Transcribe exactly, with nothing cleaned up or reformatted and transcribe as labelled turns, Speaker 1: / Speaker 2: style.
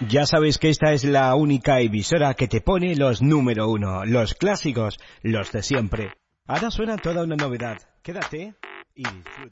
Speaker 1: Ya sabéis que esta es la única emisora que te pone los número uno, los clásicos, los de siempre. Ahora suena toda una novedad. Quédate y disfruta.